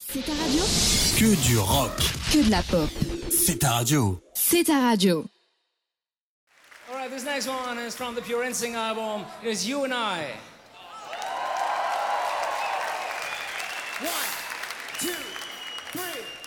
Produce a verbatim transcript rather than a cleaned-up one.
C'est ta radio? Que du rock. Que de la pop. C'est ta radio. C'est ta radio. All right, this next one is from the Pure Instinct album. It is You and I. One, two, three.